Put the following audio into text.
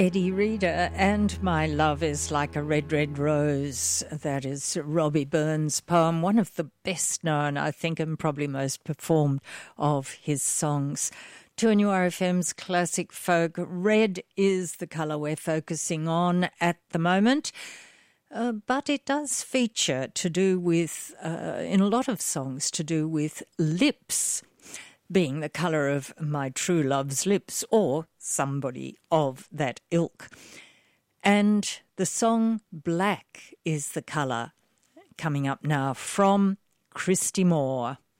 Eddie Reader and My Love is Like a Red, Red Rose. That is Robbie Burns' poem, one of the best known, I think, and probably most performed of his songs. 2NURFM's classic folk. Red is the colour we're focusing on at the moment. But it does feature to do with, in a lot of songs, to do with lips being the colour of my true love's lips or somebody of that ilk. And the song Black is the colour coming up now from Christy Moore.